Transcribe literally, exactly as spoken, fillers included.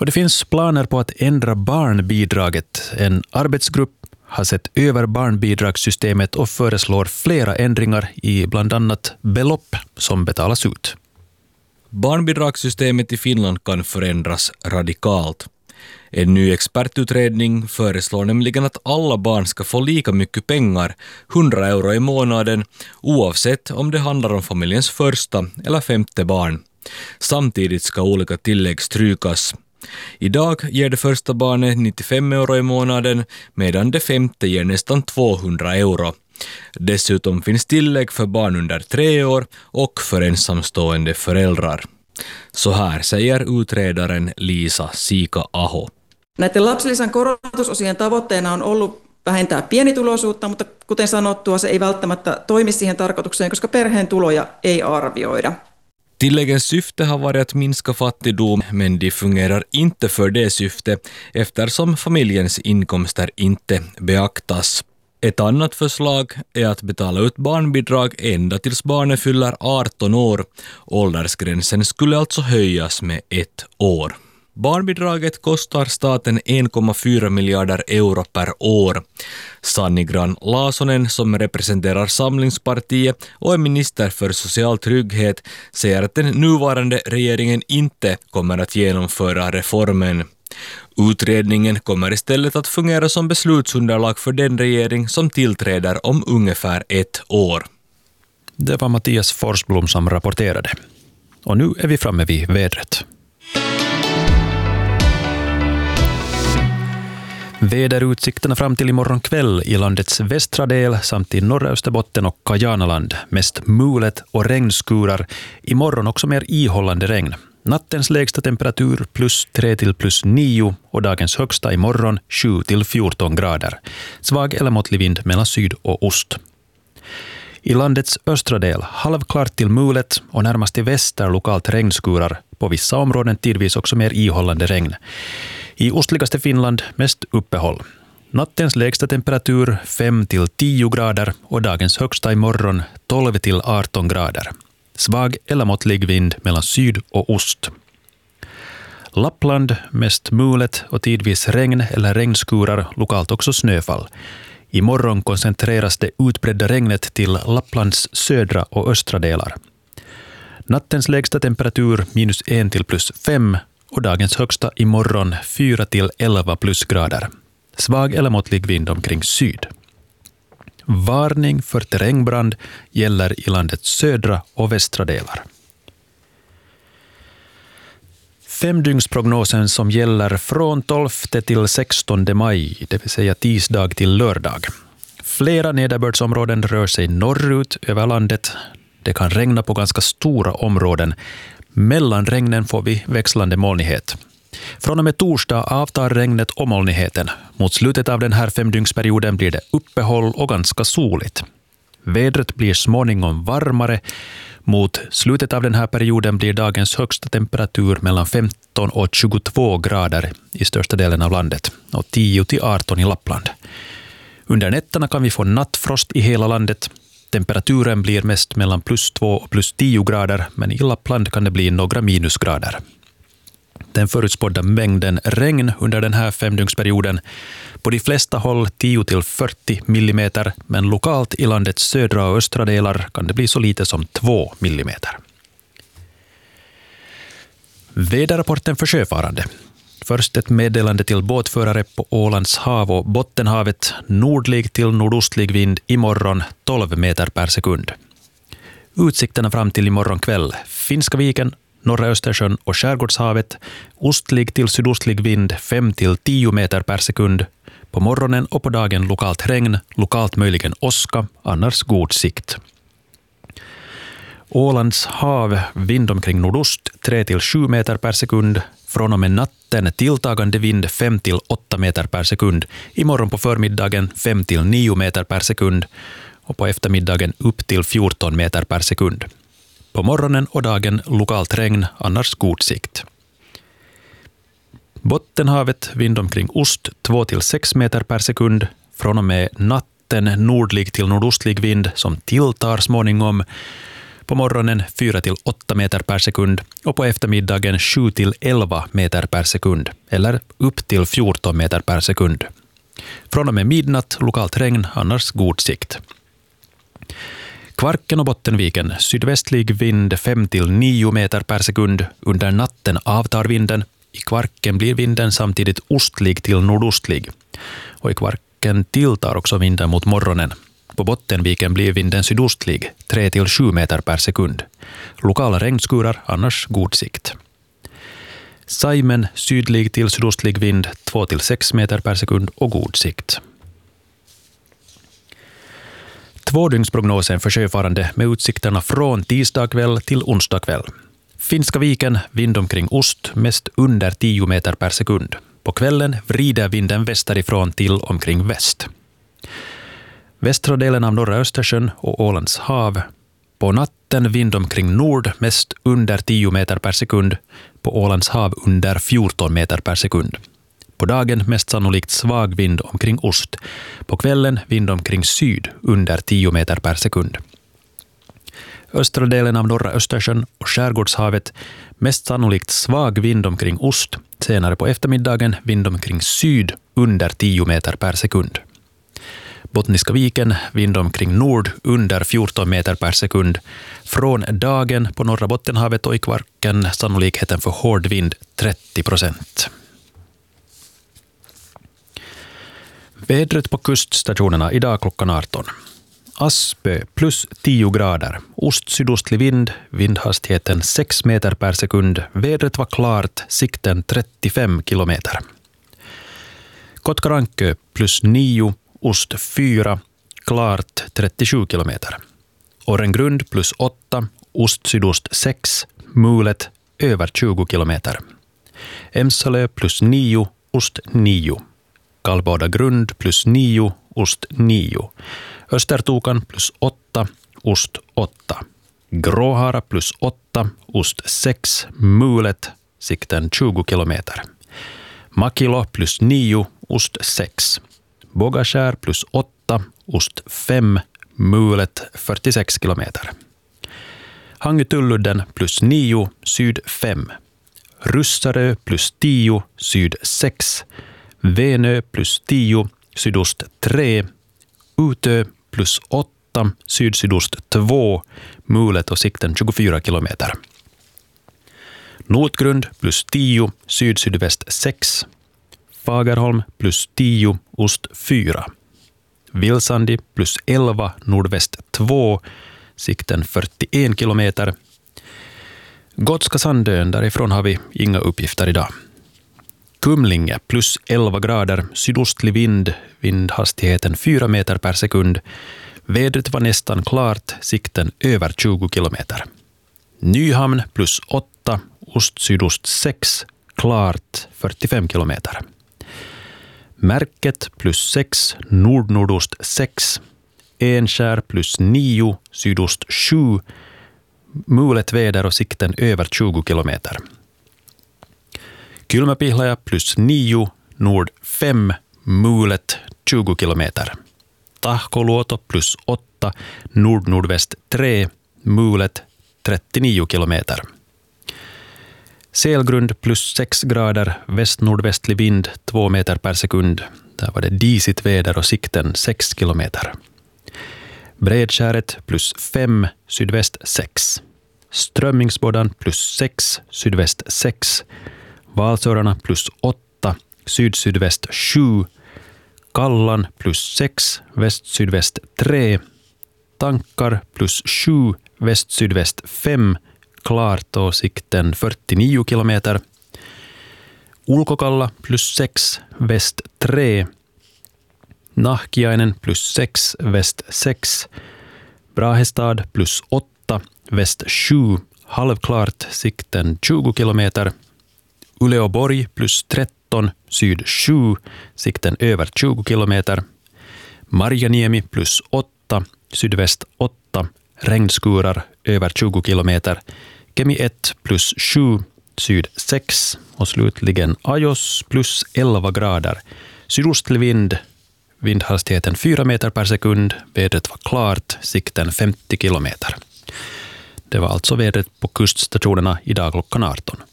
Och det finns planer på att ändra barnbidraget. En arbetsgrupp har sett över barnbidragssystemet och föreslår flera ändringar i bland annat belopp som betalas ut. Barnbidragssystemet i Finland kan förändras radikalt. En ny expertutredning föreslår nämligen att alla barn ska få lika mycket pengar, hundra euro i månaden, oavsett om det handlar om familjens första eller femte barn. Samtidigt ska olika tillägg strykas. Idag ger det första barnet nittiofem euro i månaden, medan det femte ger nästan tvåhundra euro. Dessutom finns tillägg för barn under tre år och för ensamstående föräldrar. Så här säger utredaren Liisa Siika-Aho. Näiden lapsilisän korotusosien tavoitteena on ollut vähentää pienituloisuutta, mutta kuten sanottua, se ei välttämättä toimi siihen tarkoitukseen, koska perheen tuloja ei arvioida. Tilläggens syfte har varit att minska fattigdom, men de fungerar inte för det syfte eftersom familjens inkomster inte beaktas. Ett annat förslag är att betala ut barnbidrag ända tills barnet fyller arton år. Åldersgränsen skulle alltså höjas med ett år. Barnbidraget kostar staten en komma fyra miljarder euro per år. Sanni Grahn-Laasonen, som representerar Samlingspartiet och är minister för social trygghet, säger att den nuvarande regeringen inte kommer att genomföra reformen. Utredningen kommer istället att fungera som beslutsunderlag för den regering som tillträder om ungefär ett år. Det var Mattias Forsblom som rapporterade. Och nu är vi framme vid vädret. Väderutsikterna fram till imorgon kväll i landets västra del samt i norra Österbotten och Kajanaland. Mest mulet och regnskurar. Imorgon också mer ihållande regn. Nattens lägsta temperatur plus tre till plus nio och dagens högsta imorgon sju till fjorton grader. Svag eller måttlig vind mellan syd och ost. I landets östra del halvklart till mulet och närmast till väster lokalt regnskurar. På vissa områden tidvis också mer ihållande regn. I ostligaste Finland mest uppehåll. Nattens lägsta temperatur fem till tio grader och dagens högsta imorgon tolv till arton grader. Svag eller måttlig vind mellan syd och ost. Lappland mest mulet och tidvis regn eller regnskurar, lokalt också snöfall. Imorgon koncentreras det utbredda regnet till Lapplands södra och östra delar. Nattens lägsta temperatur minus en till plus fem och dagens högsta imorgon fyra till elva plusgrader. Svag eller måttlig vind omkring syd. Varning för terrängbrand gäller i landets södra och västra delar. Femdygnsprognosen som gäller från tolfte till sextonde maj, det vill säga tisdag till lördag. Flera nederbördsområden rör sig norrut över landet. Det kan regna på ganska stora områden. Mellan regnen får vi växlande molnighet. Från och med torsdag avtar regnet och molnigheten. Mot slutet av den här femdygnsperioden blir det uppehåll och ganska soligt. Vädret blir småningom varmare. Mot slutet av den här perioden blir dagens högsta temperatur mellan femton och tjugotvå grader i största delen av landet och tio till arton i Lappland. Under nätterna kan vi få nattfrost i hela landet. Temperaturen blir mest mellan plus två och plus tio grader, men i Lappland kan det bli några minusgrader. Den förutspådda mängden regn under den här femdygnsperioden på de flesta håll tio till fyrtio millimeter, men lokalt i landets södra och östra delar kan det bli så lite som två millimeter. Väderrapporten för sjöfarande. Först ett meddelande till båtförare på Ålands hav och Bottenhavet. Nordlig till nordostlig vind imorgon tolv meter per sekund. Utsikterna fram till imorgon kväll. Finska viken, norra Östersjön och Skärgårdshavet. Ostlig till sydostlig vind fem till tio meter per sekund. På morgonen och på dagen lokalt regn, lokalt möjligen åska, annars god sikt. Ålands hav, vind omkring nordost tre till sju meter per sekund. Från och med natten tilltagande vind fem till åtta meter per sekund. Imorgon på förmiddagen fem till nio meter per sekund. Och på eftermiddagen upp till fjorton meter per sekund. På morgonen och dagen lokalt regn, annars god sikt. Bottenhavet, vind omkring ost två till sex meter per sekund. Från och med natten nordlig till nordostlig vind som tilltar småningom. På morgonen fyra till åtta meter per sekund och på eftermiddagen sju till elva meter per sekund eller upp till fjorton meter per sekund. Från och med midnatt lokalt regn, annars god sikt. Kvarken och Bottenviken sydvästlig vind fem till nio meter per sekund. Under natten avtar vinden. I Kvarken blir vinden samtidigt ostlig till nordostlig. Och i Kvarken tilltar också vinden mot morgonen. På Bottenviken blir vinden sydostlig, tre till sju meter per sekund. Lokala regnskurar, annars god sikt. Saimen sydlig till sydostlig vind, två till sex meter per sekund och god sikt. Tvådygnsprognosen för sjöfarande med utsikterna från tisdag kväll till onsdag kväll. Finska viken, vind omkring ost, mest under tio meter per sekund. På kvällen vrider vinden västerifrån till omkring väst. Västra delen av norra Östersjön och Ålands hav. På natten vind omkring nord, mest under tio meter per sekund. På Ålands hav under fjorton meter per sekund. På dagen mest sannolikt svag vind omkring ost. På kvällen vind omkring syd under tio meter per sekund. Östra delen av norra Östersjön och skärgårdshavet mest sannolikt svag vind omkring ost. Senare på eftermiddagen vind omkring syd under tio meter per sekund. Bottniska viken, vind omkring nord under fjorton meter per sekund. Från dagen på norra Bottenhavet och i Kvarken sannolikheten för hård vind trettio procent. Vädret på kuststationerna idag klockan arton. Aspö plus tio grader. Ost-sydostlig vind, vindhastigheten sex meter per sekund. Vädret var klart, sikten trettiofem kilometer. Kotkarankö plus nio, ost fyra, klart trettiosju kilometer. Orrengrund plus åtta, ost-sydost sex, mulet över tjugo kilometer. Emsalö plus nio, ost nio. Kallbada grund plus nio, ost nio. Östertokan plus åtta, ost åtta. Gråhara plus åtta, ost sex, mulet, sikten tjugo kilometer. Makilo plus nio, ost sex. Bogaskär plus åtta, ost fem, mulet fyrtiosex kilometer. Hangitulludden plus nio, syd fem. Russarö plus tio, syd sex. Venö plus tio, sydost tre. Utö plus åtta, syd-sydost två, mulet och sikten tjugofyra kilometer. Notgrund plus tio, syd-sydväst sex. Fagerholm plus tio, ost fyra. Vilsandi plus elva, nordväst två, sikten fyrtioen kilometer. Gotska Sandön, därifrån har vi inga uppgifter idag. Kumlinge plus elva grader, sydostlig vind, vindhastigheten fyra meter per sekund. Vädret var nästan klart, sikten över tjugo kilometer. Nyhamn plus åtta, ost-sydost sex, klart fyrtiofem kilometer. Märket plus sex, nord-nordost sex. Enskär plus nio, sydost sju, mulet väder och sikten över tjugo kilometer. Kylmäpihlaja plus nio, nord fem, mulet tjugo kilometer. Tahkoluoto plus åtta, nord-nordväst tre, mulet trettionio kilometer. Selgrund plus sex grader, väst-nordvästlig vind två meter per sekund. Där var det disigt väder och sikten sex kilometer. Bredskäret plus fem, sydväst sex. Strömmingsbådan plus sex, sydväst sex. Valsörarna plus åtta, syd-sydväst sju. Kallan plus sex, väst-sydväst tre. Tankar plus sju, väst-sydväst fem. Klart och sikten fyrtionio kilometer. Ulkokalla plus sex, väst tre. Nahkiainen plus sex, väst sex. Brahestad plus åtta, väst sju. Halvklart, sikten tjugo kilometer. Uleåborg plus tretton, syd sju, sikten över tjugo kilometer. Marjaniemi plus åtta, sydväst åtta, regnskurar över tjugo kilometer. Kemi ett plus sju, syd sex och slutligen Ajos plus elva grader. Sydostlig vind, vindhastigheten fyra meter per sekund, vädret var klart, sikten femtio kilometer. Det var alltså vädret på kuststationerna idag klockan arton.